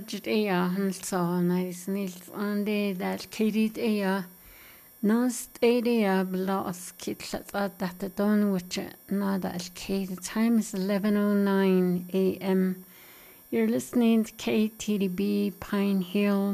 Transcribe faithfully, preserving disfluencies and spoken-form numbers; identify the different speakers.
Speaker 1: jit ea hansa nice nils on the that kirit ea nos area blas kitlat that the don which not that K the time is eleven oh nine a m. You're listening to K T D B Pine Hill